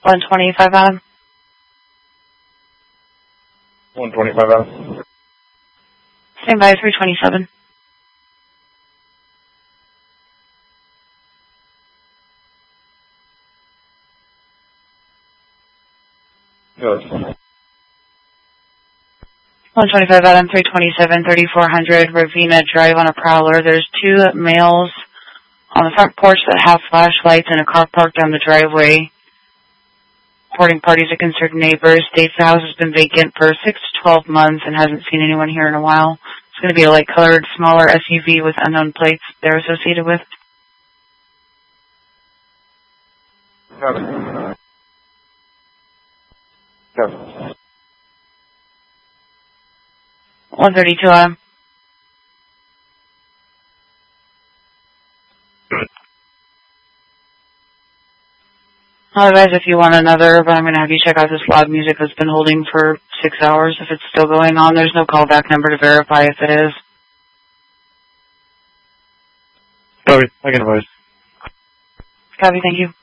125 Adam. 125 Adam. Stand by 327. Good. 125 Adam, 327, 3400 Ravina Drive on a Prowler. There's two males on the front porch that have flashlights and a car parked on the driveway. Reporting parties are concerned neighbors. States the house has been vacant for 6 to 12 months and hasn't seen anyone here in a while. It's going to be a light-colored, smaller SUV with unknown plates they're associated with. Good. Good. 132 Adam. Otherwise, if you want another, but I'm going to have you check out this loud music that's been holding for 6 hours. If it's still going on, there's no callback number to verify if it is. Copy. I can advise. Copy, thank you.